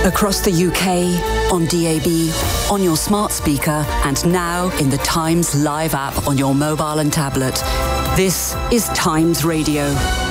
Across the UK, on DAB, on your smart speaker, and now in the Times Live app on your mobile and tablet. This is Times Radio.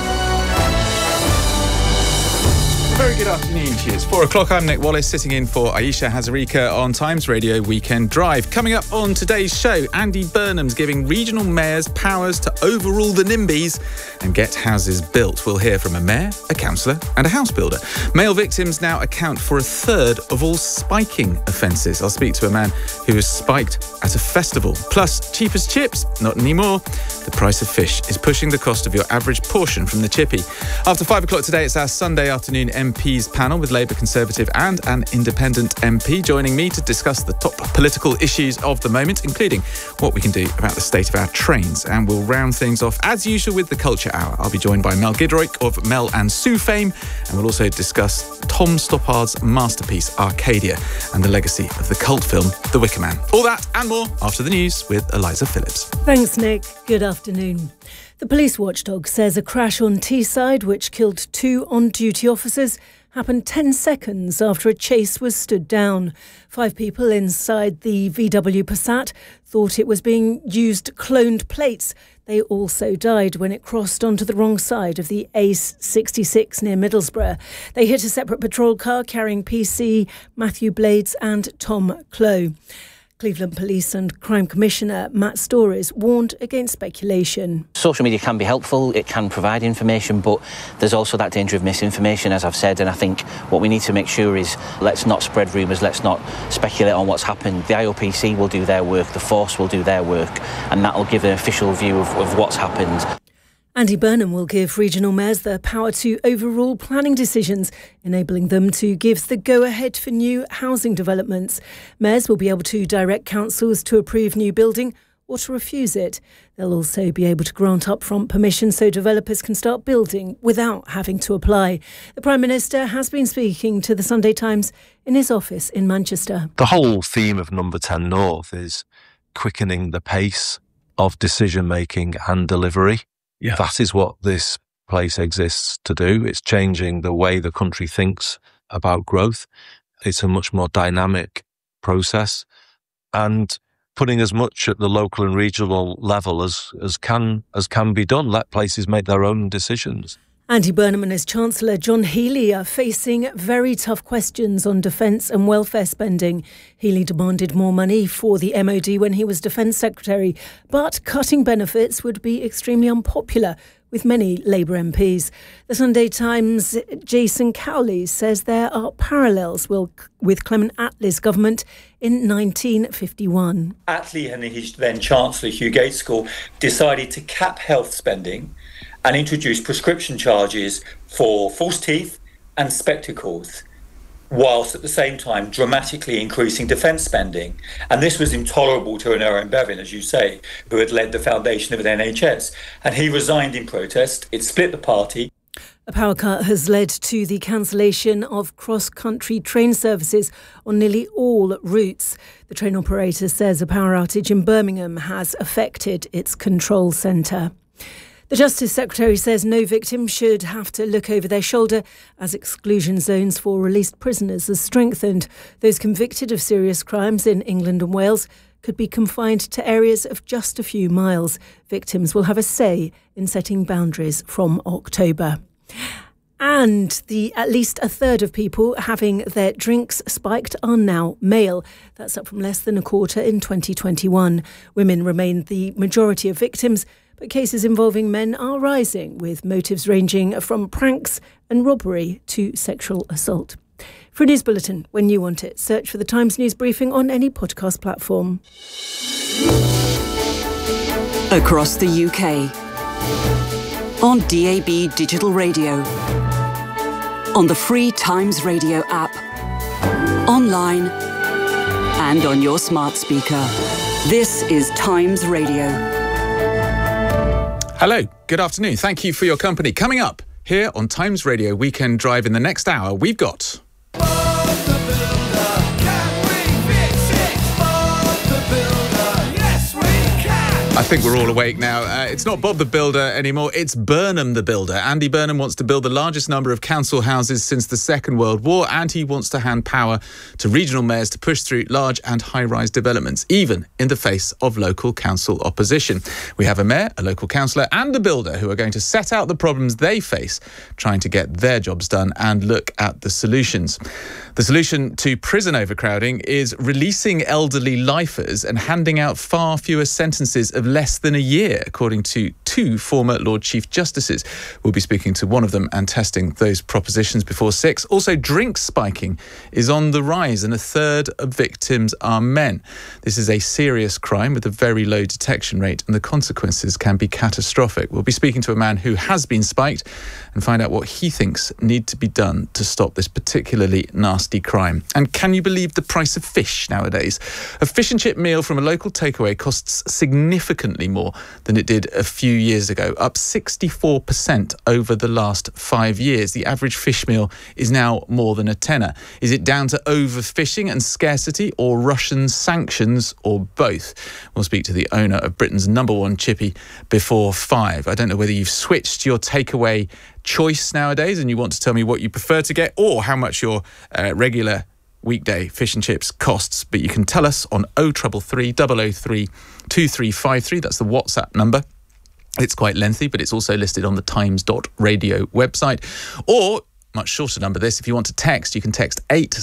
Very good afternoon to you. It's 4 o'clock. I'm Nick Wallace, sitting in for Aisha Hazarika on Times Radio Weekend Drive. Coming up on today's show, Andy Burnham's giving regional mayors powers to overrule the NIMBYs and get houses built. We'll hear from a mayor, a councillor and a house builder. Male victims now account for a third of all spiking offences. I'll speak to a man who was spiked at a festival. Plus, cheap as chips? Not anymore. The price of fish is pushing the cost of your average portion from the chippy. After 5 o'clock today, it's our Sunday afternoon MPs panel with Labour Conservative and an independent MP joining me to discuss the top political issues of the moment, including what we can do about the state of our trains. And we'll round things off, as usual, with the Culture Hour. I'll be joined by Mel Gidroy of Mel and Sue fame, and we'll also discuss Tom Stoppard's masterpiece, Arcadia, and the legacy of the cult film, The Wicker Man. All that and more after the news with Eliza Phillips. Thanks, Nick. Good afternoon. The police watchdog says a crash on Teesside, which killed 2 on-duty officers, happened 10 seconds after a chase was stood down. 5 people inside the VW Passat thought it was being used cloned plates. They also died when it crossed onto the wrong side of the A66 near Middlesbrough. They hit a separate patrol car carrying PC, Matthew Blades and Tom Clough. Cleveland Police and Crime Commissioner Matt Storries warned against speculation. Social media can be helpful, it can provide information, but there's also that danger of misinformation, as I've said, and I think what we need to make sure is let's not spread rumours, let's not speculate on what's happened. The IOPC will do their work, the force will do their work, and that will give an official view of what's happened. Andy Burnham will give regional mayors the power to overrule planning decisions, enabling them to give the go-ahead for new housing developments. Mayors will be able to direct councils to approve new building or to refuse it. They'll also be able to grant upfront permission so developers can start building without having to apply. The Prime Minister has been speaking to the Sunday Times in his office in Manchester. The whole theme of Number 10 North is quickening the pace of decision-making and delivery. Yeah. That is what this place exists to do. It's changing the way the country thinks about growth. It's a much more dynamic process and putting as much at the local and regional level as can be done. Let places make their own decisions. Andy Burnham and his Chancellor John Healey are facing very tough questions on defence and welfare spending. Healey demanded more money for the MOD when he was Defence Secretary, but cutting benefits would be extremely unpopular with many Labour MPs. The Sunday Times' Jason Cowley says there are parallels with Clement Attlee's government in 1951. Attlee and his then Chancellor Hugh Gaitskell decided to cap health spending and introduce prescription charges for false teeth and spectacles, whilst at the same time dramatically increasing defence spending. And this was intolerable to Aaron Bevin, as you say, who had led the foundation of the NHS. And he resigned in protest. It split the party. A power cut has led to the cancellation of cross-country train services on nearly all routes. The train operator says a power outage in Birmingham has affected its control centre. The Justice Secretary says no victim should have to look over their shoulder as exclusion zones for released prisoners are strengthened. Those convicted of serious crimes in England and Wales could be confined to areas of just a few miles. Victims will have a say in setting boundaries from October. And at least a third of people having their drinks spiked are now male. That's up from less than a quarter in 2021. Women remain the majority of victims, but cases involving men are rising, with motives ranging from pranks and robbery to sexual assault. For a news bulletin, when you want it, search for the Times News Briefing on any podcast platform. Across the UK. On DAB Digital Radio. On the free Times Radio app. Online. And on your smart speaker. This is Times Radio. Hello, good afternoon. Thank you for your company. Coming up here on Times Radio Weekend Drive in the next hour, we've got... I think we're all awake now. It's not Bob the Builder anymore, it's Burnham the Builder. Andy Burnham wants to build the largest number of council houses since the Second World War, and he wants to hand power to regional mayors to push through large and high-rise developments, even in the face of local council opposition. We have a mayor, a local councillor and a builder who are going to set out the problems they face, trying to get their jobs done and look at the solutions. The solution to prison overcrowding is releasing elderly lifers and handing out far fewer sentences of less than a year, according to two former Lord Chief Justices. We'll be speaking to one of them and testing those propositions before 6. Also, drink spiking is on the rise and a third of victims are men. This is a serious crime with a very low detection rate and the consequences can be catastrophic. We'll be speaking to a man who has been spiked and find out what he thinks need to be done to stop this particularly nasty crime. And can you believe the price of fish nowadays? A fish and chip meal from a local takeaway costs significantly more than it did a few years ago, up 64% over the last 5 years. The average fish meal is now more than a tenner. Is it down to overfishing and scarcity, or Russian sanctions, or both? We'll speak to the owner of Britain's #1 chippy before 5. I don't know whether you've switched your takeaway choice nowadays and you want to tell me what you prefer to get, or how much your regular weekday fish and chips costs, but you can tell us on 0333 003 2353. That's the WhatsApp number. It's quite lengthy, but it's also listed on the times.radio website. Or, much shorter number this, if you want to text, you can text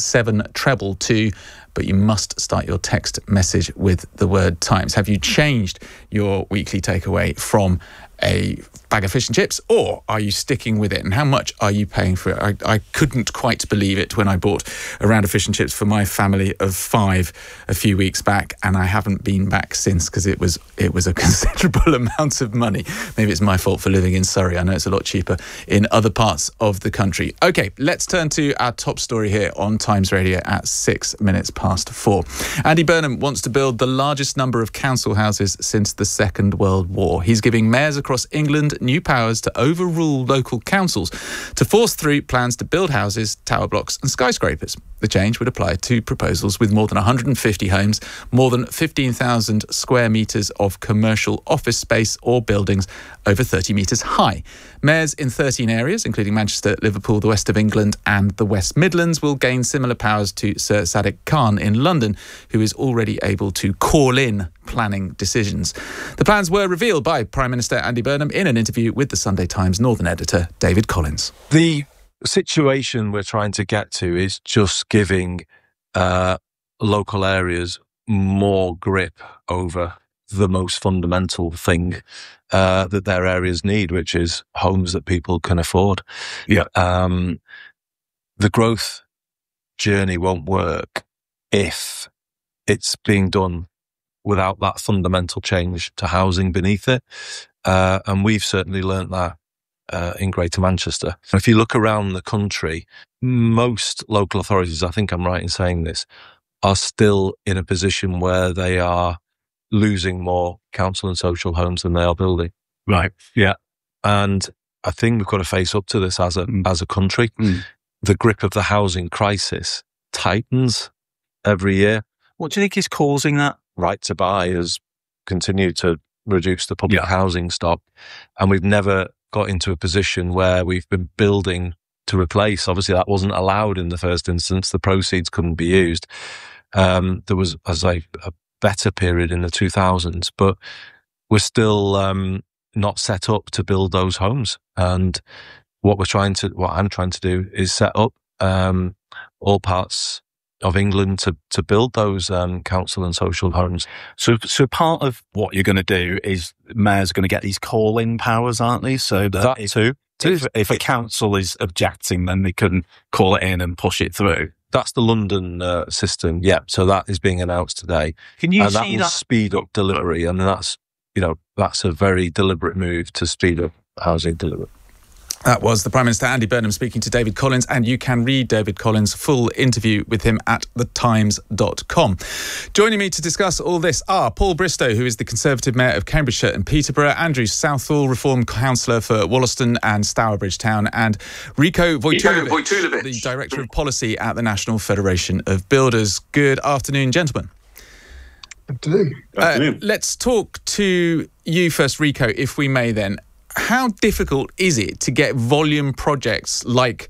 87222, but you must start your text message with the word Times. Have you changed your weekly takeaway from a bag of fish and chips, or are you sticking with it? And how much are you paying for it? I couldn't quite believe it when I bought a round of fish and chips for my family of 5 a few weeks back, and I haven't been back since because it was a considerable amount of money. Maybe it's my fault for living in Surrey. I know it's a lot cheaper in other parts of the country. OK, let's turn to our top story here on Times Radio at 6 minutes past 4. Andy Burnham wants to build the largest number of council houses since the Second World War. He's giving mayors across England new powers to overrule local councils to force through plans to build houses, tower blocks and skyscrapers. The change would apply to proposals with more than 150 homes, more than 15,000 square metres of commercial office space or buildings over 30 metres high. Mayors in 13 areas, including Manchester, Liverpool, the West of England and the West Midlands, will gain similar powers to Sir Sadiq Khan in London, who is already able to call in planning decisions. The plans were revealed by Prime Minister Andy Burnham in an interview with the Sunday Times Northern editor David Collins. The situation we're trying to get to is just giving local areas more grip over the most fundamental thing that their areas need, which is homes that people can afford. Yeah. The growth journey won't work if it's being done without that fundamental change to housing beneath it. And we've certainly learnt that in Greater Manchester. If you look around the country, most local authorities, I think I'm right in saying this, are still in a position where they are losing more council and social homes than they are building. Right. Yeah. And I think we've got to face up to this as a country. The grip of the housing crisis tightens every year. What do you think is causing that? Right to Buy has continued to reduce the public housing stock, and we've never got into a position where we've been building to replace. Obviously, that wasn't allowed in the first instance. The proceeds couldn't be used. There was, as a better period in the 2000s, but we're still not set up to build those homes. And what I'm trying to do is set up all parts of England to build those council and social homes. So part of what you're going to do is mayors are going to get these call-in powers, aren't they? So that if a council is objecting, then they can call it in and push it through. That's the London system, yeah. So that is being announced today. Can you and see that will speed up delivery, and that's a very deliberate move to speed up housing delivery. That was the Prime Minister Andy Burnham speaking to David Collins, and you can read David Collins' full interview with him at thetimes.com. Joining me to discuss all this are Paul Bristow, who is the Conservative Mayor of Cambridgeshire and Peterborough, Andrew Southall, Reform Councillor for Wollaston and Stourbridge Town, and Rico Wojtulewicz, the Director of Policy at the National Federation of Builders. Good afternoon, gentlemen. Afternoon. Let's talk to you first, Rico, if we may then. How difficult is it to get volume projects like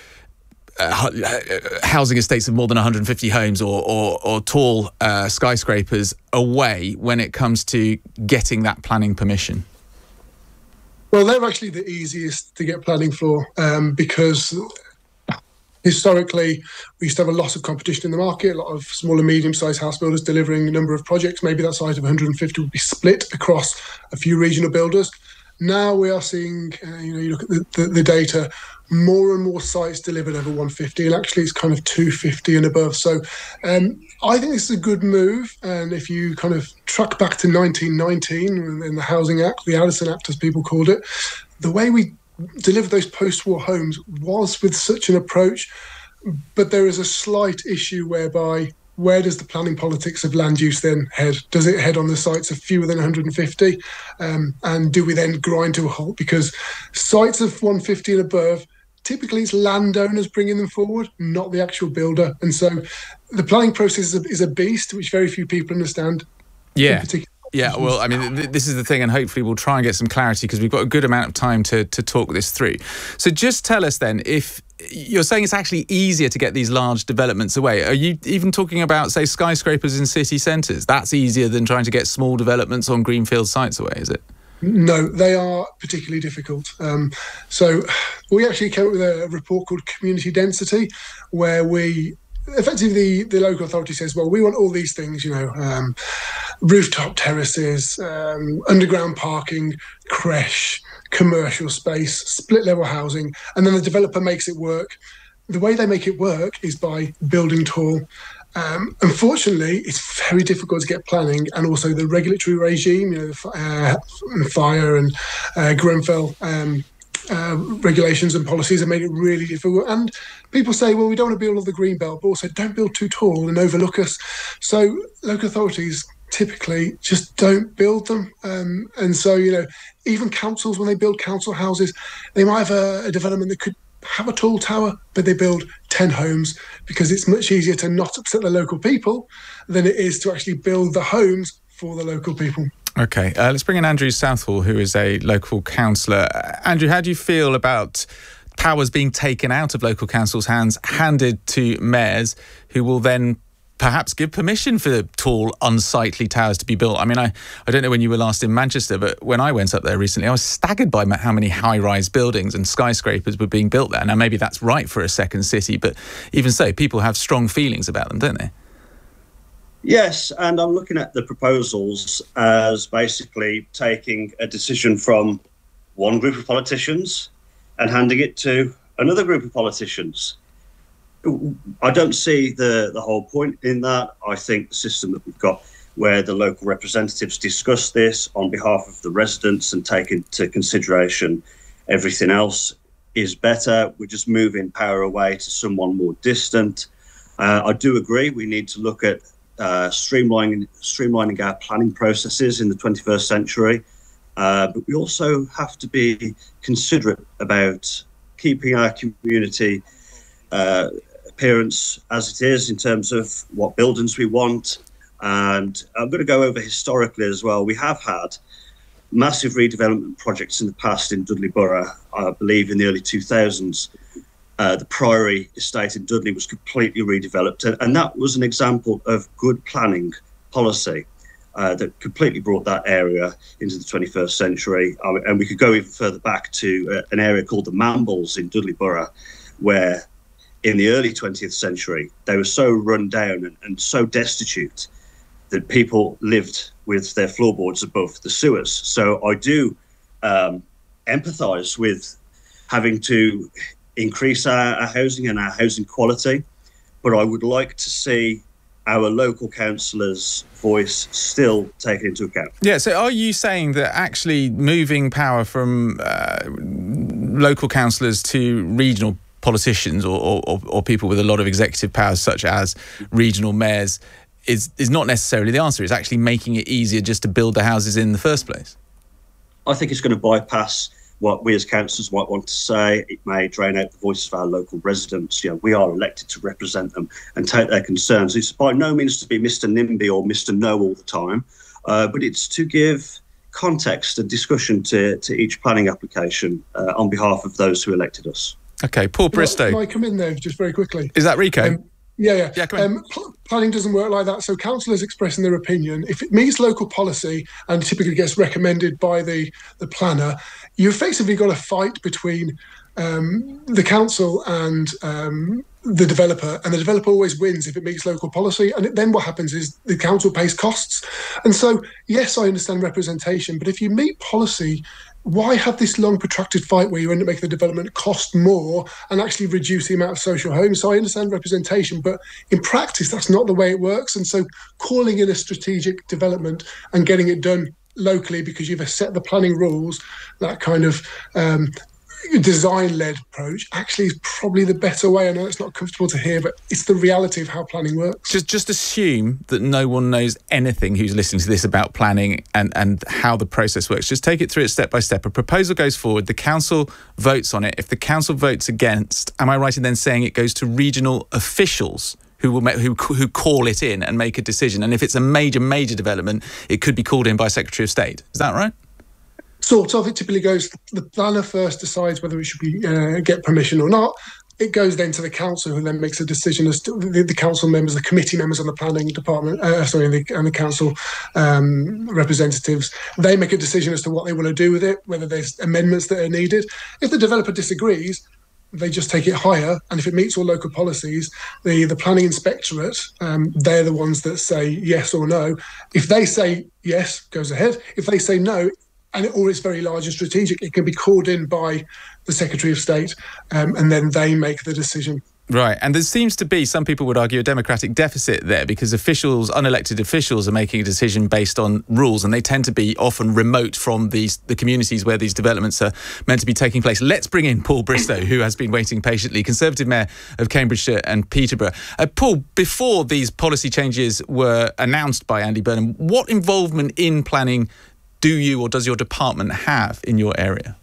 housing estates of more than 150 homes or tall skyscrapers away when it comes to getting that planning permission? Well, they're actually the easiest to get planning for because historically we used to have a lot of competition in the market, a lot of small and medium-sized house builders delivering a number of projects. Maybe that size of 150 would be split across a few regional builders. Now we are seeing, you look at the data, more and more sites delivered over 150, and actually it's kind of 250 and above. So I think this is a good move. And if you kind of track back to 1919 in the Housing Act, the Addison Act as people called it, the way we delivered those post-war homes was with such an approach. But there is a slight issue whereby, where does the planning politics of land use then head? Does it head on the sites of fewer than 150? And do we then grind to a halt? Because sites of 150 and above, typically it's landowners bringing them forward, not the actual builder. And so the planning process is a beast, which very few people understand. Yeah. Yeah, well, I mean, this is the thing, and hopefully we'll try and get some clarity because we've got a good amount of time to talk this through. So just tell us then, if you're saying it's actually easier to get these large developments away, are you even talking about, say, skyscrapers in city centres? That's easier than trying to get small developments on greenfield sites away, is it? No, they are particularly difficult. So we actually came up with a report called Community Density, where we effectively, the local authority says, well, we want all these things, rooftop terraces, underground parking, creche, commercial space, split level housing, and then the developer makes it work. The way they make it work is by building tall. Unfortunately, it's very difficult to get planning, and also the regulatory regime, fire and Grenfell regulations and policies have made it really difficult. And people say, well, we don't want to build all the green belt, but also don't build too tall and overlook us. So local authorities typically just don't build them. And so, even councils, when they build council houses, they might have a development that could have a tall tower, but they build 10 homes because it's much easier to not upset the local people than it is to actually build the homes for the local people. OK, let's bring in Andrew Southall, who is a local councillor. Andrew, how do you feel about powers being taken out of local councils' hands, handed to mayors, who will then perhaps give permission for the tall, unsightly towers to be built? I mean, I don't know when you were last in Manchester, but when I went up there recently, I was staggered by how many high-rise buildings and skyscrapers were being built there. Now, maybe that's right for a second city, but even so, people have strong feelings about them, don't they? Yes, and I'm looking at the proposals as basically taking a decision from one group of politicians and handing it to another group of politicians. I don't see the whole point in that. I think the system that we've got, where the local representatives discuss this on behalf of the residents and take into consideration everything else, is better. We're just moving power away to someone more distant. I do agree we need to look at streamlining our planning processes in the 21st century, but we also have to be considerate about keeping our community appearance as it is in terms of what buildings we want. And I'm going to go over historically as well. We have had massive redevelopment projects in the past in Dudley Borough. I believe in the early 2000s, the Priory estate in Dudley was completely redeveloped, and that was an example of good planning policy that completely brought that area into the 21st century. And we could go even further back to an area called the Mambles in Dudley Borough, where in the early 20th century, they were so run down and so destitute that people lived with their floorboards above the sewers. So I do empathise with having to increase our housing and our housing quality, but I would like to see our local councillors' voice still taken into account. Yeah, so are you saying that actually moving power from local councillors to regional politicians or people with a lot of executive powers, such as regional mayors, is not necessarily the answer? It's actually making it easier just to build the houses in the first place? I think it's going to bypass what we as councillors might want to say. It may drain out the voices of our local residents. We are elected to represent them and take their concerns. It's by no means to be Mr. NIMBY or Mr. No all the time, but it's to give context and discussion to each planning application on behalf of those who elected us. Okay, Paul Bristow. Can I come in there just very quickly? Is that Rico? Yeah. Come on. Planning doesn't work like that. So councillors expressing their opinion, if it meets local policy and typically gets recommended by the planner, you effectively got a fight between the council and the developer, and the developer always wins if it meets local policy. And then what happens is the council pays costs. And so, yes, I understand representation, but if you meet policy, why have this long protracted fight where you end up making the development cost more and actually reduce the amount of social homes? So I understand representation, but in practice, that's not the way it works. And so calling in a strategic development and getting it done locally because you've set the planning rules, that kind of design-led approach actually is probably the better way. I know it's not comfortable to hear, but it's the reality of how planning works. Just assume that no one knows anything who's listening to this about planning and how the process works. Just take it through it step by step. A proposal goes forward, the council votes on it. If the council votes against, am I right in then saying it goes to regional officials who call it in and make a decision? And if it's a major development, it could be called in by Secretary of State. Is that right? Sort of. It typically goes, the planner first decides whether it should be get permission or not. It goes then to the council, who then makes a decision as to the council members, the committee members on the planning department, and the council representatives. They make a decision as to what they want to do with it, whether there's amendments that are needed. If the developer disagrees, they just take it higher, and if it meets all local policies, the planning inspectorate, they're the ones that say yes or no. If they say yes, goes ahead. If they say no, or it's very large and strategic, it can be called in by the Secretary of State, and then they make the decision. Right, and there seems to be, some people would argue, a democratic deficit there because unelected officials are making a decision based on rules, and they tend to be often remote from the communities where these developments are meant to be taking place. Let's bring in Paul Bristow, who has been waiting patiently, Conservative Mayor of Cambridgeshire and Peterborough. Paul, before these policy changes were announced by Andy Burnham, what involvement in planning do you or does your department have in your area?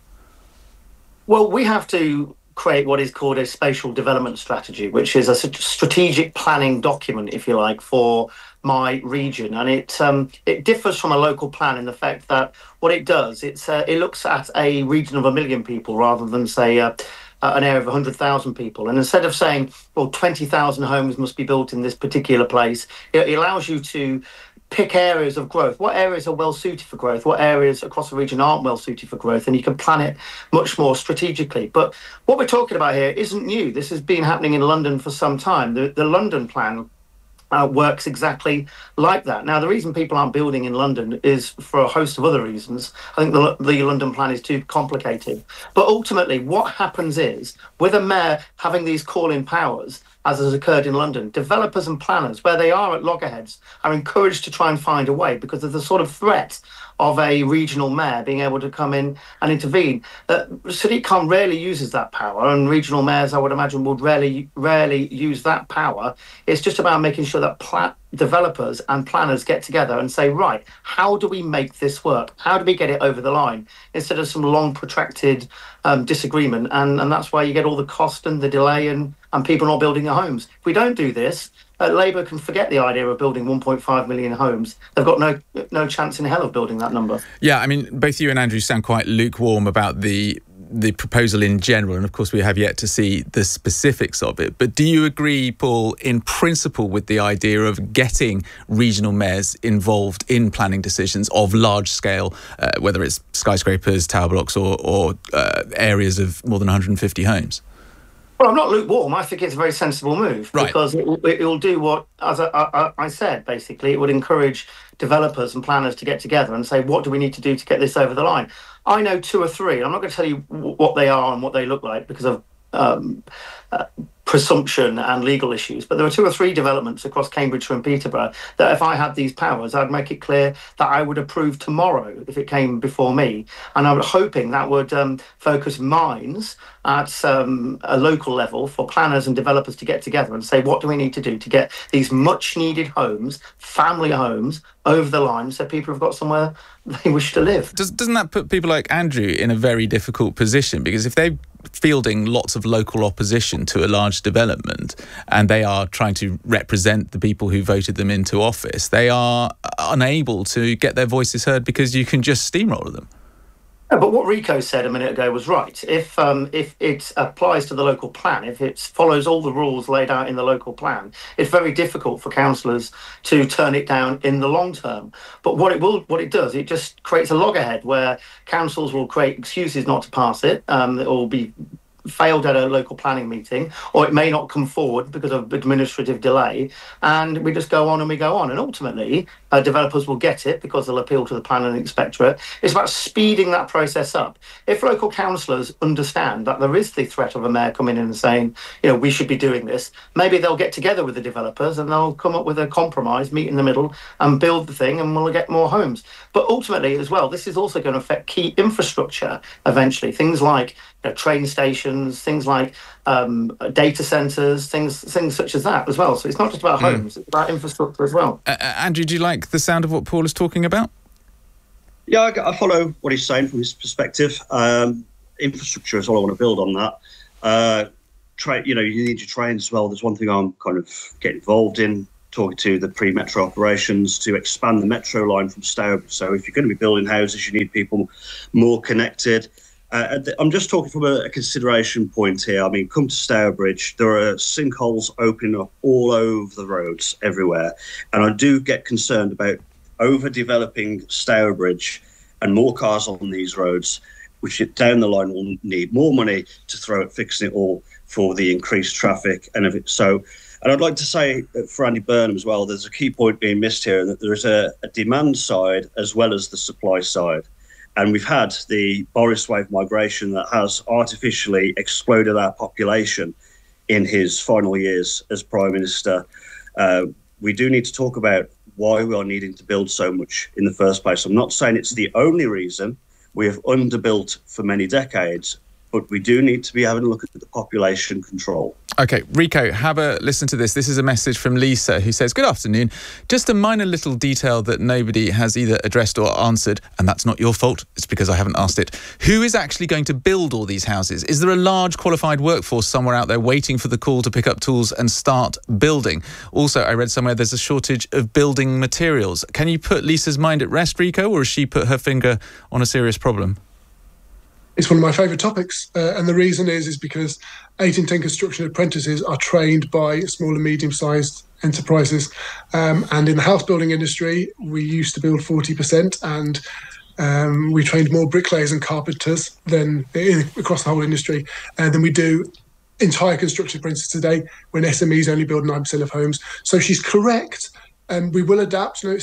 Well, we have to create what is called a spatial development strategy, which is a strategic planning document, if you like, for my region. And it differs from a local plan in the fact that what it does, it looks at a region of 1 million people rather than, say, an area of 100,000 people. And instead of saying, well, 20,000 homes must be built in this particular place, it allows you to pick areas of growth. What areas are well suited for growth? What areas across the region aren't well suited for growth? And you can plan it much more strategically. But what we're talking about here isn't new. This has been happening in London for some time. The London plan works exactly like that. Now, the reason people aren't building in London is for a host of other reasons. I think the London plan is too complicated. But ultimately, what happens is, with a mayor having these call-in powers, as has occurred in London, developers and planners, where they are at loggerheads, are encouraged to try and find a way because of the sort of threat of a regional mayor being able to come in and intervene. Sadiq Khan rarely uses that power, and regional mayors, I would imagine, would rarely use that power. It's just about making sure that developers and planners get together and say, right, how do we make this work? How do we get it over the line? Instead of some long protracted disagreement. And that's why you get all the cost and the delay and people not building their homes. If we don't do this, Labour can forget the idea of building 1.5 million homes. They've got no chance in hell of building that number. Yeah, I mean, both you and Andrew sound quite lukewarm about the proposal in general, and of course we have yet to see the specifics of it. But do you agree, Paul, in principle with the idea of getting regional mayors involved in planning decisions of large scale, whether it's skyscrapers, tower blocks or areas of more than 150 homes? Well, I'm not lukewarm. I think it's a very sensible move, right, because it will do what, as I said, basically, it would encourage developers and planners to get together and say, what do we need to do to get this over the line? I know 2 or 3. I'm not going to tell you what they are and what they look like because of presumption and legal issues. But there are 2 or 3 developments across Cambridgeshire and Peterborough that if I had these powers, I'd make it clear that I would approve tomorrow if it came before me. And I'm hoping that would focus minds at a local level for planners and developers to get together and say, what do we need to do to get these much needed homes, family homes, over the line so people have got somewhere they wish to live. Doesn't that put people like Andrew in a very difficult position? Because if they're fielding lots of local opposition to a large development and they are trying to represent the people who voted them into office, they are unable to get their voices heard because you can just steamroller them. But what Rico said a minute ago was right. If it applies to the local plan, if it follows all the rules laid out in the local plan, it's very difficult for councillors to turn it down in the long term. But what it does, it just creates a loggerhead where councils will create excuses not to pass it. It will be failed at a local planning meeting, or it may not come forward because of administrative delay, and we just go on and we go on. And ultimately, developers will get it because they'll appeal to the planning inspectorate. It's about speeding that process up. If local councillors understand that there is the threat of a mayor coming in and saying, we should be doing this, maybe they'll get together with the developers and they'll come up with a compromise, meet in the middle and build the thing, and we'll get more homes. But ultimately as well, this is also going to affect key infrastructure eventually, things like train stations, things like data centres, things such as that as well. So it's not just about homes, it's about infrastructure as well. Andrew, do you like the sound of what Paul is talking about? Yeah, I follow what he's saying from his perspective. Infrastructure is all I want to build on that. You need your trains as well. There's one thing I'm kind of getting involved in, talking to the pre-metro operations to expand the metro line from Stourbridge. So if you're going to be building houses, you need people more connected. I'm just talking from a consideration point here. I mean, come to Stourbridge, there are sinkholes opening up all over the roads everywhere. And I do get concerned about overdeveloping Stourbridge and more cars on these roads, which down the line will need more money to throw at fixing it all for the increased traffic. And I'd like to say for Andy Burnham as well, there's a key point being missed here, that there is a demand side as well as the supply side. And we've had the Boris wave migration that has artificially exploded our population in his final years as Prime Minister. We do need to talk about why we are needing to build so much in the first place. I'm not saying it's the only reason. We have underbuilt for many decades, but we do need to be having a look at the population control. OK, Rico, have a listen to this. This is a message from Lisa, who says, good afternoon. Just a minor little detail that nobody has either addressed or answered, and that's not your fault. It's because I haven't asked it. Who is actually going to build all these houses? Is there a large qualified workforce somewhere out there waiting for the call to pick up tools and start building? Also, I read somewhere there's a shortage of building materials. Can you put Lisa's mind at rest, Rico, or has she put her finger on a serious problem? It's one of my favourite topics, and the reason is because 8 in 10 construction apprentices are trained by small and medium-sized enterprises. And in the house building industry, we used to build 40%, and we trained more bricklayers and carpenters across the whole industry than we do entire construction apprentices today, when SMEs only build 9% of homes. So she's correct, and we will adapt. Around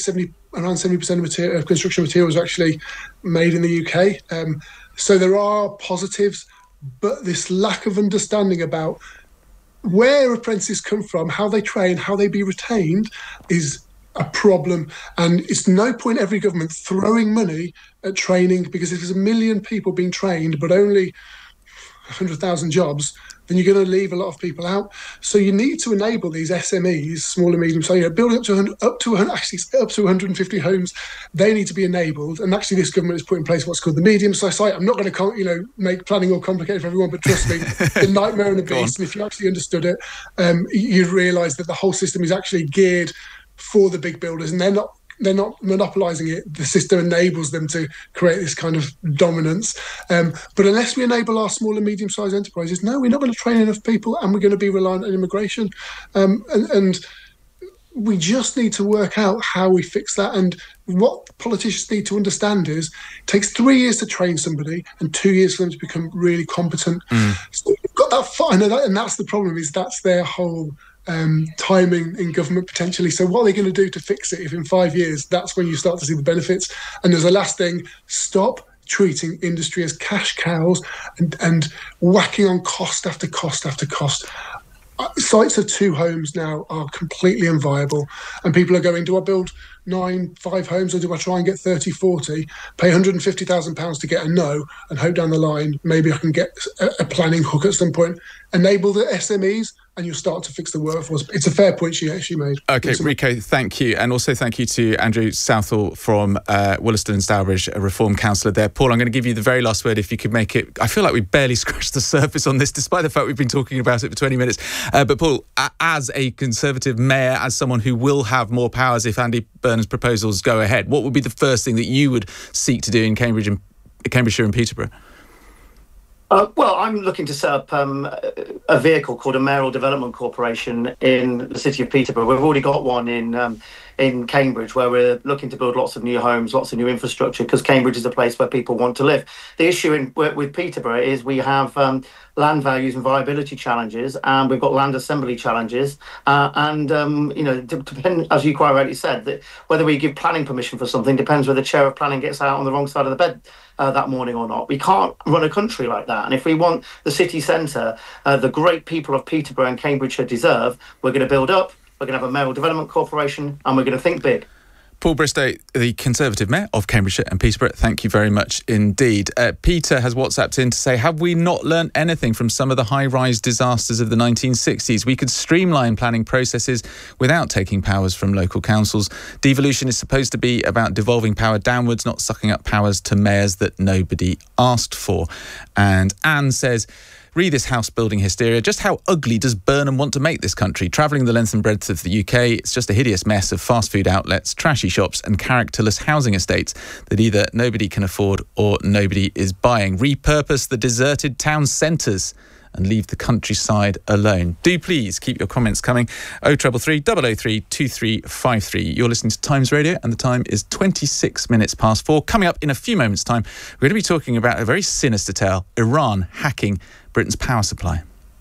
70% of construction materials are actually made in the UK. So there are positives, but this lack of understanding about where apprentices come from, how they train, how they be retained is a problem. And it's no point every government throwing money at training, because if there's 1 million people being trained but only 100,000 jobs, then you're going to leave a lot of people out. So you need to enable these SMEs, small and medium, building up to 150 homes. They need to be enabled. And actually, this government has put in place what's called the medium-sized site. I'm not going to, make planning all complicated for everyone, but trust me, the nightmare and the beast. And if you actually understood it, you'd realise that the whole system is actually geared for the big builders, and they're not monopolising it. The system enables them to create this kind of dominance. But unless we enable our small and medium-sized enterprises, no, we're not going to train enough people, and we're going to be reliant on immigration. And we just need to work out how we fix that. And what politicians need to understand is it takes 3 years to train somebody and 2 years for them to become really competent. So we've got that far, and that's the problem, is that's their whole timing in government potentially. So what are they going to do to fix it if in 5 years that's when you start to see the benefits? And there's a last thing: stop treating industry as cash cows and whacking on cost after cost after cost. sites of 2 homes now are completely unviable, and people are going, do I build 5 homes, or do I try and get 30, 40, pay £150,000 to get a no, and hope down the line maybe I can get a planning hook at some point, enable the SMEs, and you'll start to fix the workforce. It's a fair point she made. OK, Rico, thank you. And also thank you to Andrew Southall from Wollaston and Stourbridge, a Reform councillor there. Paul, I'm going to give you the very last word if you could make it. I feel like we've barely scratched the surface on this, despite the fact we've been talking about it for 20 minutes. But Paul, as a Conservative mayor, as someone who will have more powers if Andy Burnham's proposals go ahead, what would be the first thing that you would seek to do in Cambridgeshire and Peterborough? Well, I'm looking to set up a vehicle called a Mayoral Development Corporation in the city of Peterborough. We've already got one in Cambridge, where we're looking to build lots of new homes, lots of new infrastructure, because Cambridge is a place where people want to live. The issue with Peterborough is we have land values and viability challenges, and we've got land assembly challenges. Depend, as you quite rightly said, that whether we give planning permission for something depends whether the chair of planning gets out on the wrong side of the bed that morning or not. We can't run a country like that. And if we want the city centre, the great people of Peterborough and Cambridgeshire deserve, we're going to build up, we're going to have a Mayoral Development Corporation, and we're going to think big. Paul Bristow, the Conservative Mayor of Cambridgeshire and Peterborough, thank you very much indeed. Peter has WhatsApped in to say, have we not learnt anything from some of the high-rise disasters of the 1960s? We could streamline planning processes without taking powers from local councils. Devolution is supposed to be about devolving power downwards, not sucking up powers to mayors that nobody asked for. And Anne says, re this house building hysteria. Just how ugly does Burnham want to make this country? Travelling the length and breadth of the UK, it's just a hideous mess of fast food outlets, trashy shops and characterless housing estates that either nobody can afford or nobody is buying. Repurpose the deserted town centres and leave the countryside alone. Do please keep your comments coming. 0333 003 2353. You're listening to Times Radio and the time is 26 minutes past 4. Coming up in a few moments' time, we're going to be talking about a very sinister tale, Iran hacking Britain's power supply.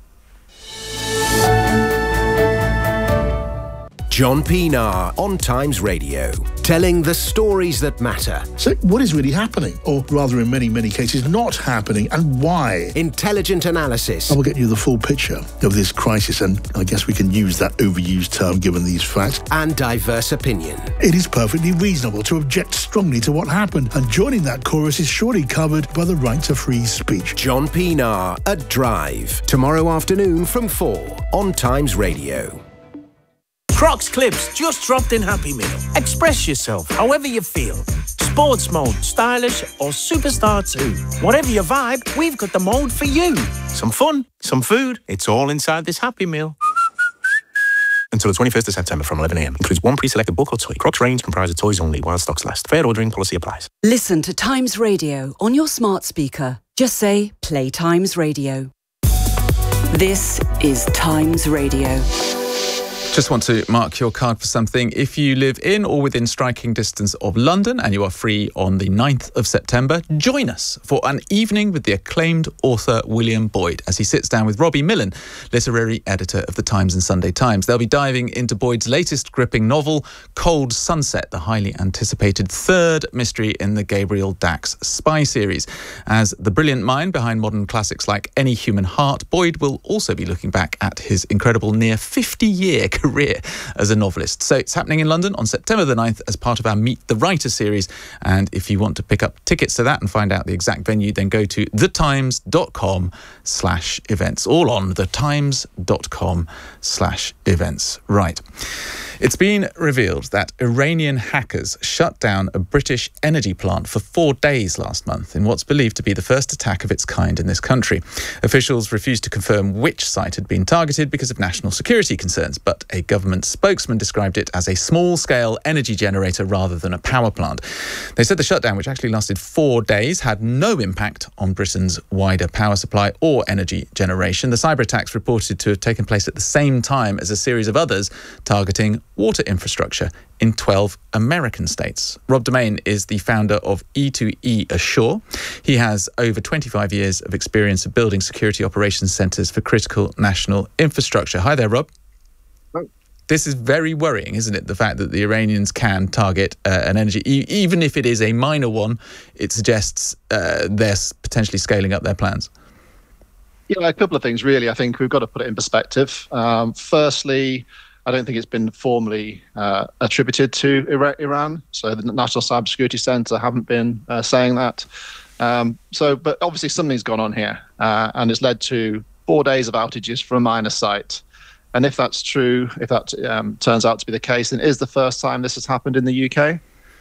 John Pienaar on Times Radio, telling the stories that matter. So what is really happening? Or rather, in many, many cases, not happening, and why? Intelligent analysis. I will get you the full picture of this crisis, and I guess we can use that overused term given these facts. And diverse opinion. It is perfectly reasonable to object strongly to what happened, and joining that chorus is surely covered by the right to free speech. John Pienaar at Drive, tomorrow afternoon from 4 on Times Radio. Crocs Clips just dropped in Happy Meal. Express yourself however you feel. Sports mode, stylish or superstar too. Whatever your vibe, we've got the mode for you. Some fun, some food, it's all inside this Happy Meal. Until the 21st of September from 11 a.m. Includes one pre-selected book or toy. Crocs range comprises toys only while stocks last. Fair ordering policy applies. Listen to Times Radio on your smart speaker. Just say, play Times Radio. This is Times Radio. Just want to mark your card for something. If you live in or within striking distance of London and you are free on the 9th of September, join us for an evening with the acclaimed author William Boyd as he sits down with Robbie Millen, literary editor of the Times and Sunday Times. They'll be diving into Boyd's latest gripping novel, Cold Sunset, the highly anticipated third mystery in the Gabriel Dax spy series. As the brilliant mind behind modern classics like Any Human Heart, Boyd will also be looking back at his incredible near 50-year career as a novelist. So it's happening in London on September the 9th as part of our Meet the Writer series. And if you want to pick up tickets to that and find out the exact venue, then go to thetimes.com/events. All on thetimes.com/events. Right. It's been revealed that Iranian hackers shut down a British energy plant for 4 days last month in what's believed to be the first attack of its kind in this country. Officials refused to confirm which site had been targeted because of national security concerns, but a government spokesman described it as a small-scale energy generator rather than a power plant. They said the shutdown, which actually lasted 4 days, had no impact on Britain's wider power supply or energy generation. The cyber attacks reported to have taken place at the same time as a series of others targeting water infrastructure in 12 American states. Rob Domain is the founder of E2E Assure. He has over 25 years of experience of building security operations centres for critical national infrastructure. Hi there, Rob. Hello. This is very worrying, isn't it? The fact that the Iranians can target an energy, even if it is a minor one, it suggests they're potentially scaling up their plans. Yeah, a couple of things, really. I think we've got to put it in perspective. Firstly, I don't think it's been formally attributed to Iran. So the National Cybersecurity Centre haven't been saying that. But obviously something's gone on here, and it's led to 4 days of outages for a minor site. And if that's true, if that turns out to be the case, then it is the first time this has happened in the UK.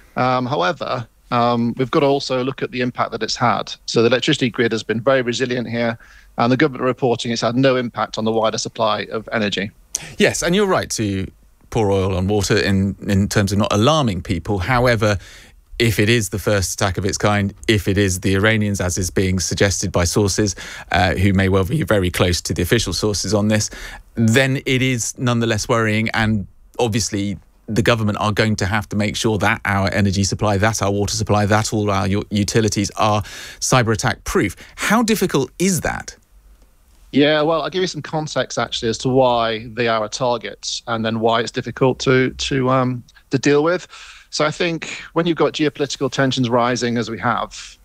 However, we've got to also look at the impact that it's had. So the electricity grid has been very resilient here, and the government are reporting it's had no impact on the wider supply of energy. Yes, and you're right to pour oil on water in terms of not alarming people. However, if it is the first attack of its kind, if it is the Iranians, as is being suggested by sources who may well be very close to the official sources on this, then it is nonetheless worrying. And obviously, the government are going to have to make sure that our energy supply, that our water supply, that all our utilities are cyber attack proof. How difficult is that? Yeah, well, I'll give you some context actually as to why they are a target, and then why it's difficult to deal with. So I think when you've got geopolitical tensions rising as we have,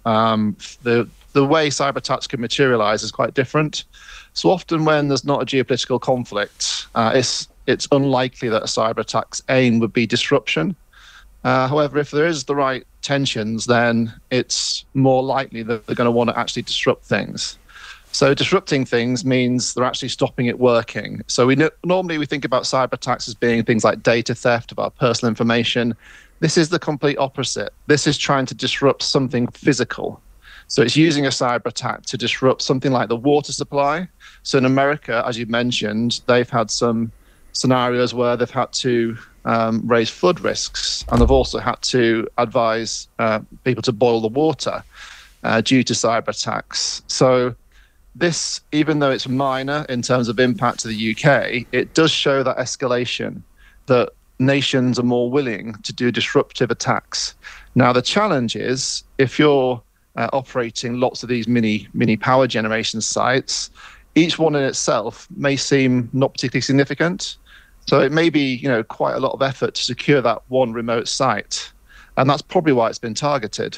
the way cyber attacks can materialize is quite different. So often when there's not a geopolitical conflict, it's unlikely that a cyber attack's aim would be disruption. However, if there is the right tensions, then it's more likely that they're going to want to actually disrupt things. So disrupting things means they're actually stopping it working. So normally we think about cyber attacks as being things like data theft of our personal information. This is the complete opposite. This is trying to disrupt something physical. So it's using a cyber attack to disrupt something like the water supply. So in America, as you mentioned, they've had some scenarios where they've had to raise flood risks, and they've also had to advise people to boil the water due to cyber attacks. So this, even though it's minor in terms of impact to the UK, it does show that escalation, that nations are more willing to do disruptive attacks. Now, the challenge is if you're operating lots of these mini power generation sites, each one in itself may seem not particularly significant. So it may be, quite a lot of effort to secure that one remote site. And that's probably why it's been targeted.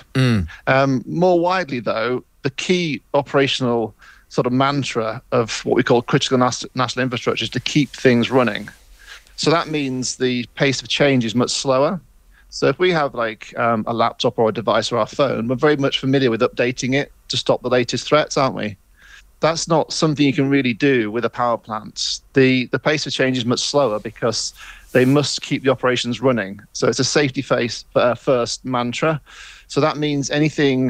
More widely, though, the key operational sort of mantra of what we call critical national infrastructure is to keep things running. So that means the pace of change is much slower. So if we have a laptop or a device or our phone, we're very much familiar with updating it to stop the latest threats, aren't we? That's not something you can really do with a power plant. The pace of change is much slower because they must keep the operations running. So it's a safety first mantra. So that means any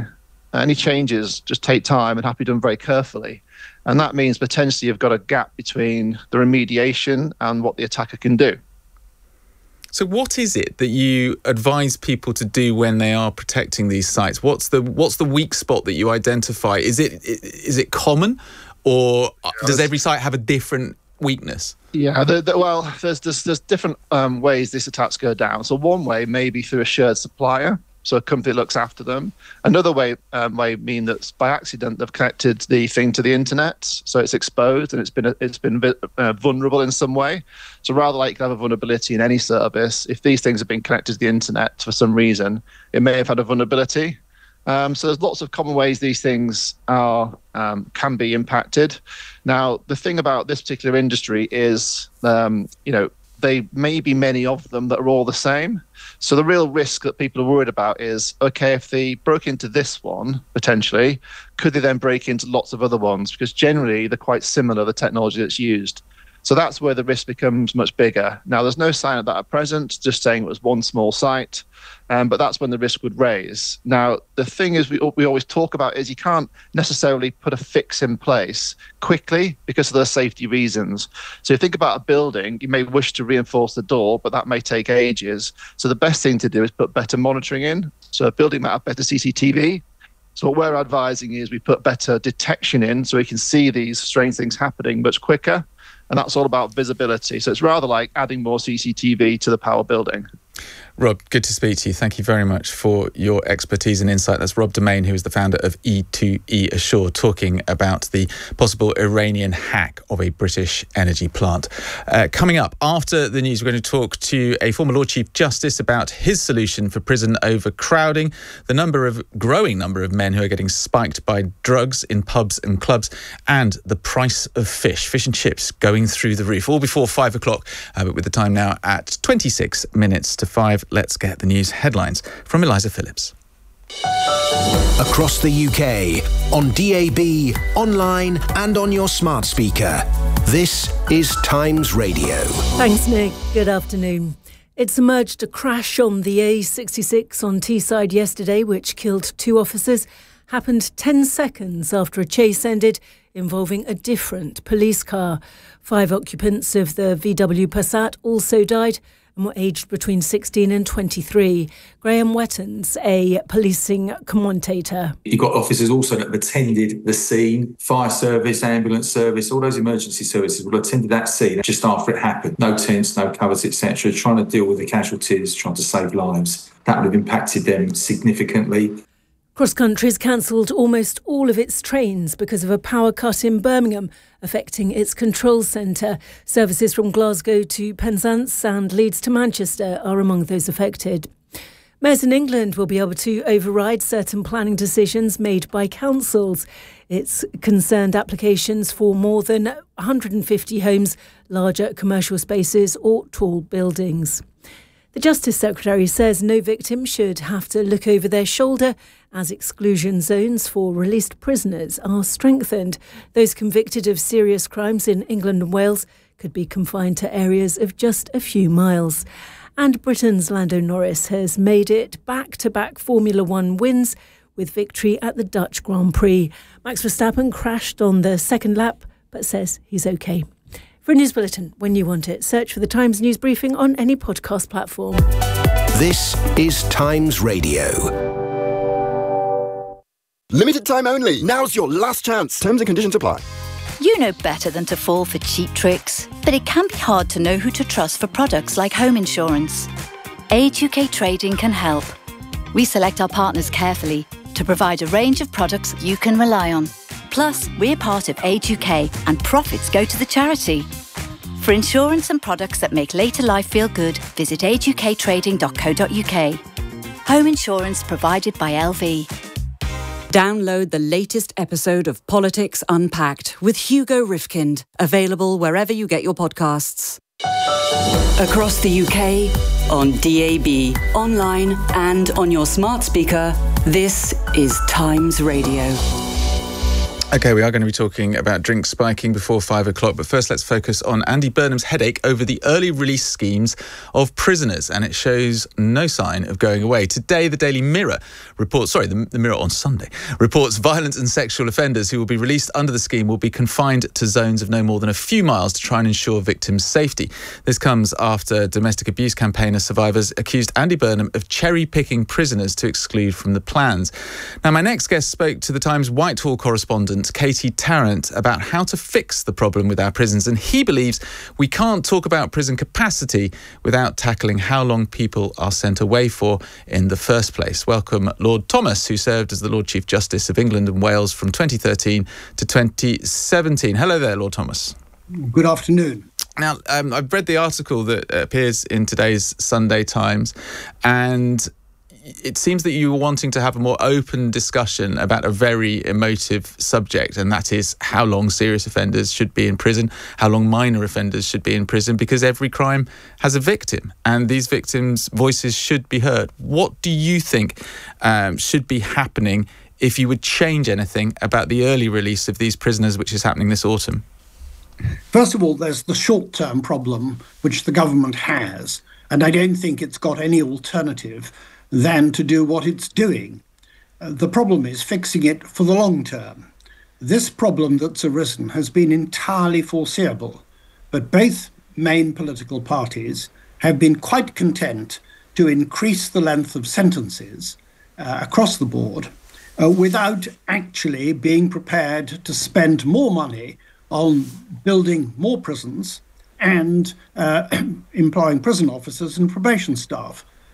changes just take time and have to be done very carefully. And that means potentially you've got a gap between the remediation and what the attacker can do. So what is it that you advise people to do when they are protecting these sites? What's the weak spot that you identify? Is it common, or does every site have a different weakness? Yeah, there's different ways these attacks go down. So one way may be through a shared supplier. So a company looks after them. Another way may mean that by accident they've connected the thing to the internet, so it's exposed and it's been vulnerable in some way. So rather like you have a vulnerability in any service, if these things have been connected to the internet for some reason, it may have had a vulnerability. So there's lots of common ways these things can be impacted. Now, the thing about this particular industry is, they may be many of them that are all the same. So the real risk that people are worried about is, okay, if they broke into this one, potentially, could they then break into lots of other ones? Because generally they're quite similar, the technology that's used. So that's where the risk becomes much bigger. Now, there's no sign of that at present, just saying it was one small site, but that's when the risk would raise. Now, the thing is we always talk about is you can't necessarily put a fix in place quickly because of the safety reasons. So you think about a building, you may wish to reinforce the door, but that may take ages. So the best thing to do is put better monitoring in. So a building might have better CCTV. So what we're advising is we put better detection in so we can see these strange things happening much quicker. And that's all about visibility. So it's rather like adding more CCTV to the power building. Rob, good to speak to you. Thank you very much for your expertise and insight. That's Rob Domain, who is the founder of E2E Assure, talking about the possible Iranian hack of a British energy plant. Coming up after the news, we're going to talk to a former Lord Chief Justice about his solution for prison overcrowding, the growing number of men who are getting spiked by drugs in pubs and clubs, and the price of fish and chips going through the roof. All before 5 o'clock, but with the time now at 26 minutes to 5. Let's get the news headlines from Eliza Phillips. Across the UK, on DAB, online and on your smart speaker. This is Times Radio. Thanks, Nick. Good afternoon. It's emerged a crash on the A66 on Teesside yesterday, which killed 2 officers. Happened 10 seconds after a chase ended, involving a different police car. 5 occupants of the VW Passat also died and were aged between 16 and 23. Graham Wettons, a policing commentator. You've got officers also that have attended the scene, fire service, ambulance service, all those emergency services will have attended that scene just after it happened. No tents, no covers, etc., trying to deal with the casualties, trying to save lives. That would have impacted them significantly. Cross Country's cancelled almost all of its trains because of a power cut in Birmingham, affecting its control centre. Services from Glasgow to Penzance and Leeds to Manchester are among those affected. Mayors in England will be able to override certain planning decisions made by councils. It's concerned applications for more than 150 homes, larger commercial spaces or tall buildings. The Justice Secretary says no victim should have to look over their shoulder as exclusion zones for released prisoners are strengthened. Those convicted of serious crimes in England and Wales could be confined to areas of just a few miles. And Britain's Lando Norris has made it back-to-back Formula One wins with victory at the Dutch Grand Prix. Max Verstappen crashed on the second lap but says he's OK. For a news bulletin, when you want it, search for the Times News Briefing on any podcast platform. This is Times Radio. Limited time only. Now's your last chance. Terms and conditions apply. You know better than to fall for cheap tricks, but it can be hard to know who to trust for products like home insurance. Age UK Trading can help. We select our partners carefully to provide a range of products you can rely on. Plus, we're part of Age UK and profits go to the charity. For insurance and products that make later life feel good, visit ageUKtrading.co.uk. Home insurance provided by LV. Download the latest episode of Politics Unpacked with Hugo Rifkind, available wherever you get your podcasts. Across the UK, on DAB, online and on your smart speaker, this is Times Radio. OK, we are going to be talking about drink spiking before 5 o'clock, but first let's focus on Andy Burnham's headache over the early release schemes of prisoners, and it shows no sign of going away. Today, the Daily Mirror reports, the Mirror on Sunday, reports violent and sexual offenders who will be released under the scheme will be confined to zones of no more than a few miles to try and ensure victims' safety. This comes after domestic abuse campaigner survivors accused Andy Burnham of cherry-picking prisoners to exclude from the plans. Now, my next guest spoke to the Times Whitehall correspondent Katie Tarrant about how to fix the problem with our prisons, and he believes we can't talk about prison capacity without tackling how long people are sent away for in the first place. Welcome Lord Thomas, who served as the Lord Chief Justice of England and Wales from 2013 to 2017. Hello there, Lord Thomas. Good afternoon. Now, I've read the article that appears in today's Sunday Times, and it seems that you were wanting to have a more open discussion about a very emotive subject, and that is how long serious offenders should be in prison, how long minor offenders should be in prison, because every crime has a victim, and these victims' voices should be heard. What do you think should be happening if you would change anything about the early release of these prisoners, which is happening this autumn? First of all, there's the short-term problem, which the government has, and I don't think it's got any alternative than to do what it's doing. The problem is fixing it for the long term. This problem that's arisen has been entirely foreseeable, but both main political parties have been quite content to increase the length of sentences across the board without actually being prepared to spend more money on building more prisons and employing prison officers and probation staff.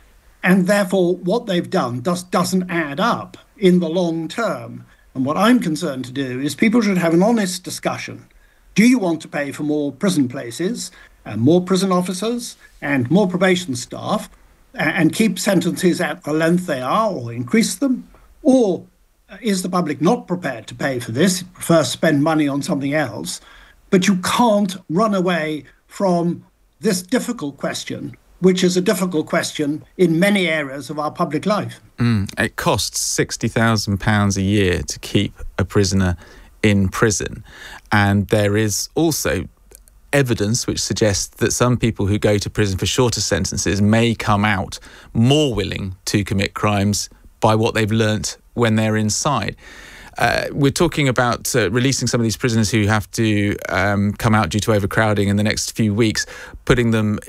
And therefore, what they've done doesn't add up in the long term. And what I'm concerned to do is people should have an honest discussion. Do you want to pay for more prison places, and more prison officers, and more probation staff, and keep sentences at the length they are, or increase them? Or is the public not prepared to pay for this, prefer to spend money on something else? But you can't run away from this difficult question, which is a difficult question in many areas of our public life. It costs £60,000 a year to keep a prisoner in prison. And there is also evidence which suggests that some people who go to prison for shorter sentences may come out more willing to commit crimes by what they've learnt when they're inside. We're talking about releasing some of these prisoners who have to come out due to overcrowding in the next few weeks, putting them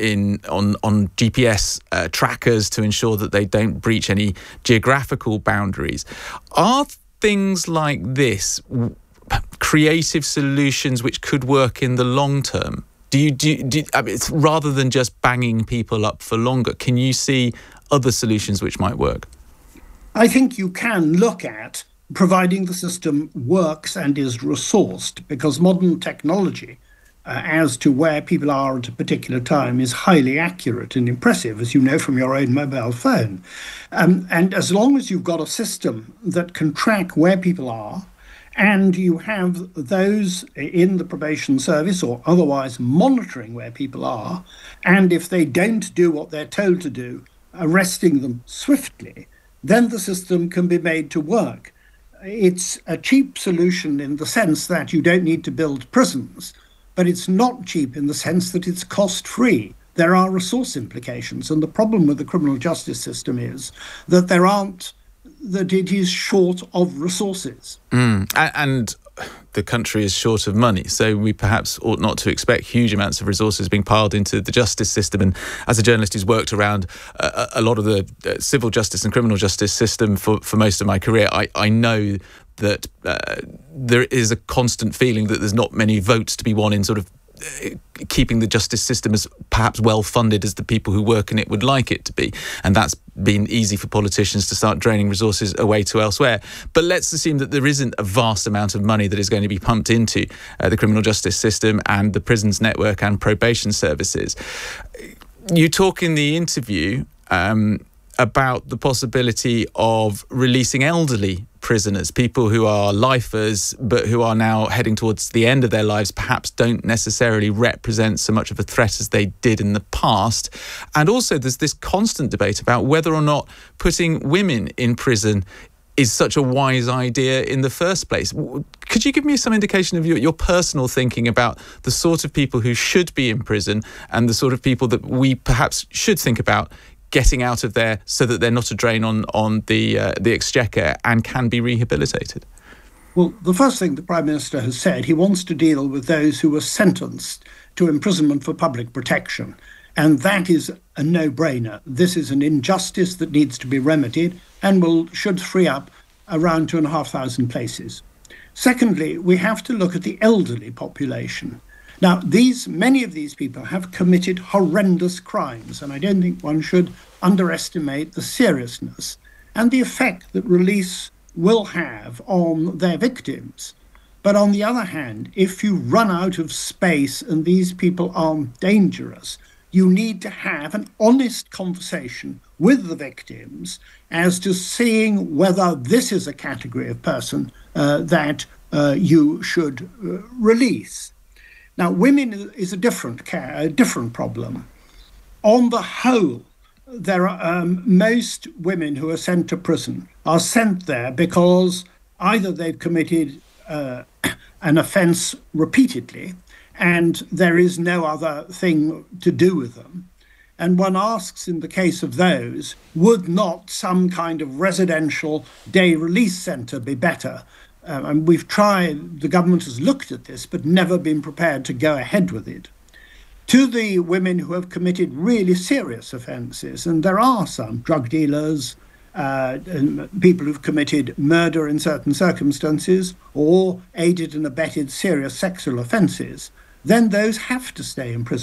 on GPS trackers to ensure that they don't breach any geographical boundaries. Are things like this creative solutions which could work in the long term? Do you I mean, it's rather than just banging people up for longer, can you see other solutions which might work? I think you can look at providing the system works and is resourced, because modern technology as to where people are at a particular time is highly accurate and impressive, as you know from your own mobile phone. And as long as you've got a system that can track where people are, and you have those in the probation service or otherwise monitoring where people are, and if they don't do what they're told to do, arresting them swiftly, then the system can be made to work. It's a cheap solution in the sense that you don't need to build prisons, but it's not cheap in the sense that it's cost-free. There are resource implications, and the problem with the criminal justice system is that it is short of resources. And the country is short of money, so we perhaps ought not to expect huge amounts of resources being piled into the justice system. And as a journalist who's worked around a lot of the civil justice and criminal justice system for most of my career, I know that there is a constant feeling that there's not many votes to be won in sort of keeping the justice system as perhaps well funded as the people who work in it would like it to be. And that's been easy for politicians to start draining resources away to elsewhere. But let's assume that there isn't a vast amount of money that is going to be pumped into the criminal justice system and the prisons network and probation services. You talk in the interview about the possibility of releasing elderly prisoners, people who are lifers but who are now heading towards the end of their lives, perhaps don't necessarily represent so much of a threat as they did in the past. And also there's this constant debate about whether or not putting women in prison is such a wise idea in the first place. Could you give me some indication of your personal thinking about the sort of people who should be in prison and the sort of people that we perhaps should think about getting out of there so that they're not a drain on the exchequer and can be rehabilitated? Well, the first thing the Prime Minister has said, he wants to deal with those who were sentenced to imprisonment for public protection. And that is a no-brainer. This is an injustice that needs to be remedied and should free up around 2,500 places. Secondly, we have to look at the elderly population. Now, many of these people have committed horrendous crimes, and I don't think one should underestimate the seriousness and the effect that release will have on their victims. But on the other hand, if you run out of space and these people are dangerous, you need to have an honest conversation with the victims as to seeing whether this is a category of person that you should release. Now, women is a different problem. On the whole, there are most women who are sent to prison are sent there because either they've committed an offence repeatedly and there is no other thing to do with them. And one asks, in the case of those, would not some kind of residential day release centre be better? And we've tried, the government has looked at this, but never been prepared to go ahead with it. To the women who have committed really serious offences, and there are some drug dealers, people who've committed murder in certain circumstances, or aided and abetted serious sexual offences, then those have to stay in prison.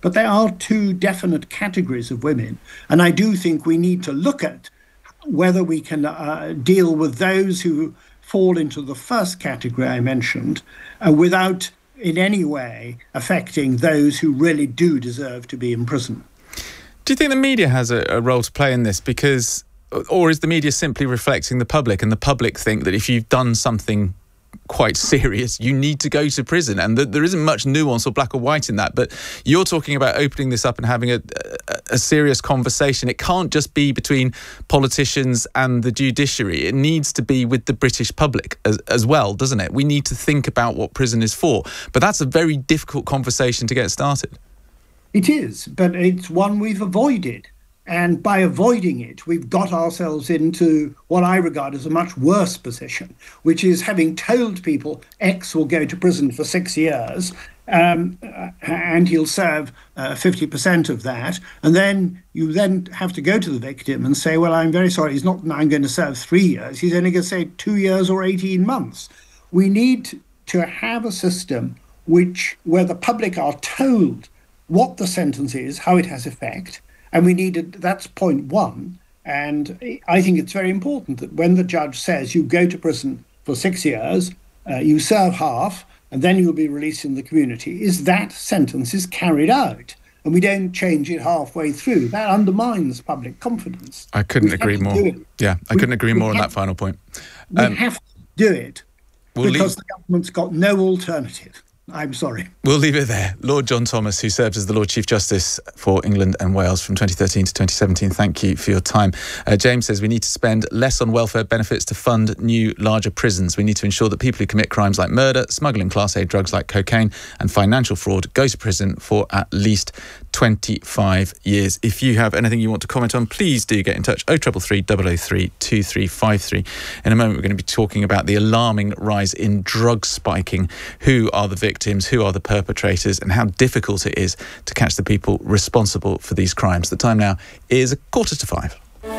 But there are two definite categories of women. And I do think we need to look at whether we can deal with those who fall into the first category I mentioned without in any way affecting those who really do deserve to be in prison. Do you think the media has a role to play in this? Or is the media simply reflecting the public, and the public think that if you've done something quite serious, you need to go to prison, and there isn't much nuance or black or white in that? But you're talking about opening this up and having a serious conversation. It can't just be between politicians and the judiciary. It needs to be with the British public as well, doesn't it? We need to think about what prison is for. But that's a very difficult conversation to get started. It is, but it's one we've avoided. And by avoiding it, we've got ourselves into what I regard as a much worse position, which is having told people X will go to prison for 6 years and he'll serve 50% of that. And then you then have to go to the victim and say, well, I'm very sorry, he's not now going to serve 3 years. He's only going to say 2 years or 18 months. We need to have a system where the public are told what the sentence is, how it has effect. And that's point one. And I think it's very important that when the judge says you go to prison for 6 years, you serve half, and then you'll be released in the community, is that sentence is carried out. And we don't change it halfway through. That undermines public confidence. I couldn't agree more. Yeah, I couldn't agree more on that final point. We have to do it because the government's got no alternative. I'm sorry. We'll leave it there. Lord John Thomas, who served as the Lord Chief Justice for England and Wales from 2013 to 2017, thank you for your time. James says we need to spend less on welfare benefits to fund new, larger prisons. We need to ensure that people who commit crimes like murder, smuggling Class A drugs like cocaine and financial fraud go to prison for at least 25 years. If you have anything you want to comment on, please do get in touch. 0333 003 2353. In a moment, we're going to be talking about the alarming rise in drug spiking. Who are the victims, who are the perpetrators, and how difficult it is to catch the people responsible for these crimes. The time now is 5:15.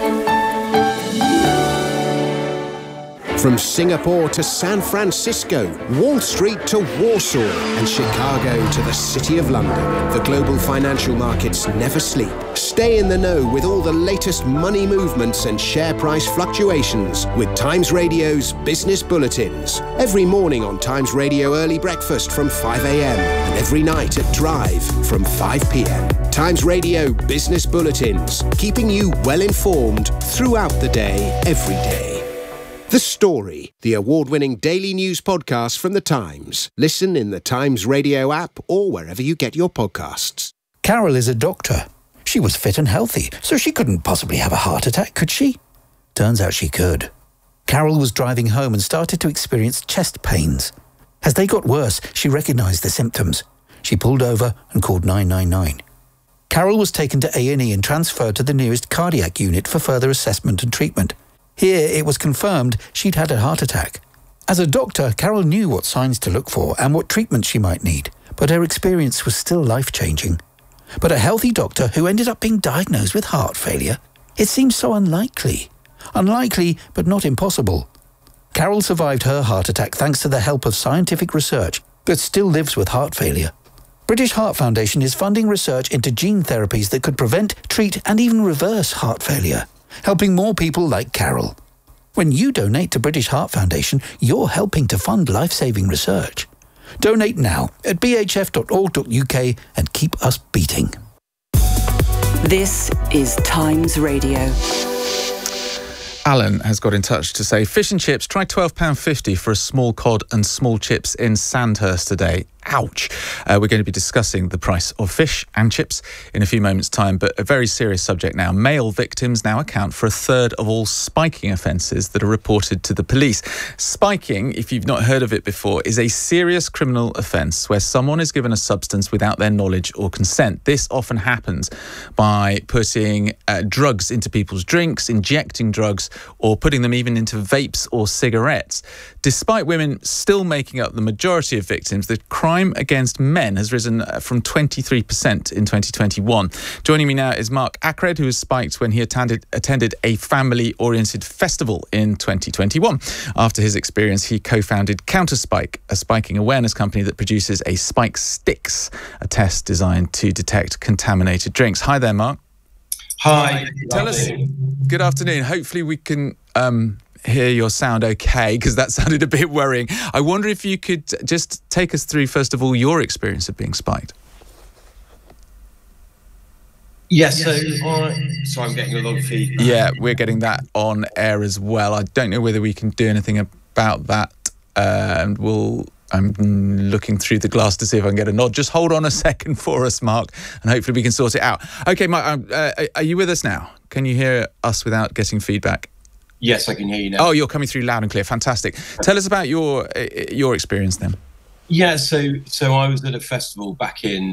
From Singapore to San Francisco, Wall Street to Warsaw, and Chicago to the City of London, the global financial markets never sleep. Stay in the know with all the latest money movements and share price fluctuations with Times Radio's Business Bulletins. Every morning on Times Radio Early Breakfast from 5 a.m. and every night at Drive from 5 p.m. Times Radio Business Bulletins, keeping you well informed throughout the day, every day. The Story, the award-winning daily news podcast from The Times. Listen in the Times Radio app or wherever you get your podcasts. Carol is a doctor. She was fit and healthy, so she couldn't possibly have a heart attack, could she? Turns out she could. Carol was driving home and started to experience chest pains. As they got worse, she recognised the symptoms. She pulled over and called 999. Carol was taken to A&E and transferred to the nearest cardiac unit for further assessment and treatment. Here, it was confirmed she'd had a heart attack. As a doctor, Carol knew what signs to look for and what treatment she might need, but her experience was still life-changing. But a healthy doctor who ended up being diagnosed with heart failure? It seems so unlikely. Unlikely, but not impossible. Carol survived her heart attack thanks to the help of scientific research, but still lives with heart failure. British Heart Foundation is funding research into gene therapies that could prevent, treat and even reverse heart failure, helping more people like Carol. When you donate to British Heart Foundation, you're helping to fund life-saving research. Donate now at bhf.org.uk and keep us beating. This is Times Radio. Alan has got in touch to say, fish and chips, try £12.50 for a small cod and small chips in Sandhurst today. Ouch. We're going to be discussing the price of fish and chips in a few moments' time, but a very serious subject now. Male victims now account for a third of all spiking offences that are reported to the police. Spiking, if you've not heard of it before, is a serious criminal offence where someone is given a substance without their knowledge or consent. This often happens by putting drugs into people's drinks, injecting drugs, or putting them even into vapes or cigarettes. Despite women still making up the majority of victims, the crime against men has risen from 23% in 2021. Joining me now is Mark Akred, who was spiked when he attended a family-oriented festival in 2021. After his experience, he co-founded Counterspike, a spiking awareness company that produces a Spike Sticks, a test designed to detect contaminated drinks. Hi there, Mark. Hi. Tell us. Good afternoon. Hopefully we can hear your sound okay, because that sounded a bit worrying. I wonder if you could just take us through, first of all, your experience of being spiked. Yes, so I'm getting a lot of feedback. Yeah, we're getting that on air as well. I don't know whether we can do anything about that, and I'm looking through the glass to see if I can get a nod. Just hold on a second for us, Mark, and hopefully we can sort it out. Okay, Mark, are you with us now? Can you hear us without getting feedback? Yes, I can hear you now. Oh, you're coming through loud and clear. Fantastic. Tell us about your experience then. Yeah, so I was at a festival back in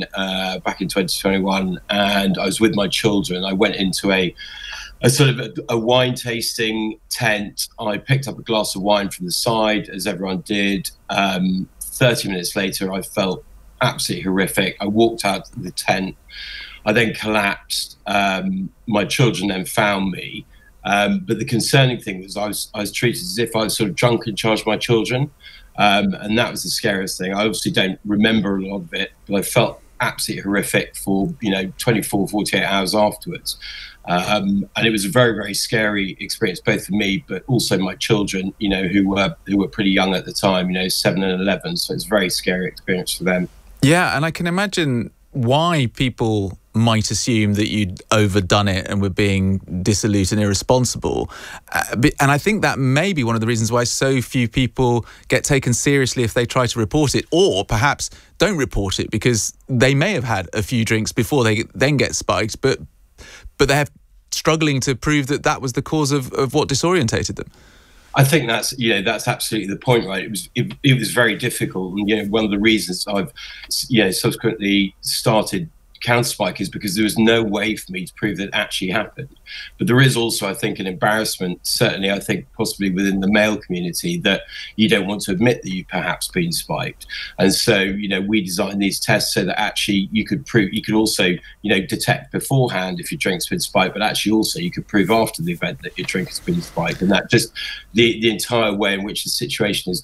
2021, and I was with my children. I went into a sort of a wine tasting tent. I picked up a glass of wine from the side, as everyone did. 30 minutes later, I felt absolutely horrific. I walked out of the tent. I then collapsed. My children then found me. But the concerning thing was I was treated as if I was sort of drunk and charged my children. And that was the scariest thing. I obviously don't remember a lot of it, but I felt absolutely horrific for, 24, 48 hours afterwards. And it was a very, very scary experience, both for me, but also my children, who were pretty young at the time, 7 and 11. So it's a very scary experience for them. Yeah, and I can imagine why people might assume that you'd overdone it and were being dissolute and irresponsible. And I think that may be one of the reasons why so few people get taken seriously if they try to report it, or perhaps don't report it because they may have had a few drinks before they then get spiked, but they're struggling to prove that was the cause of what disorientated them. I think that's absolutely the point, right? It was very difficult, and one of the reasons I've subsequently started Counterspike is because there was no way for me to prove that it actually happened. But there is also, I think, an embarrassment, certainly I think possibly within the male community, that you don't want to admit that you've perhaps been spiked. And so, we designed these tests so that actually you could also, detect beforehand if your drink's been spiked, but actually also you could prove after the event that your drink has been spiked. And that just, the entire way in which the situation